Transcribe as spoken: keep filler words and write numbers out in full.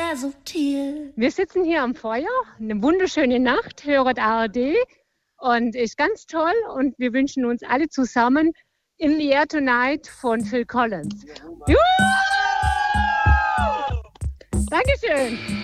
Wir sitzen hier am Feuer, eine wunderschöne Nacht, hören A R D und ist ganz toll und wir wünschen uns alle zusammen In the Air Tonight von Phil Collins. Juhu! Dankeschön.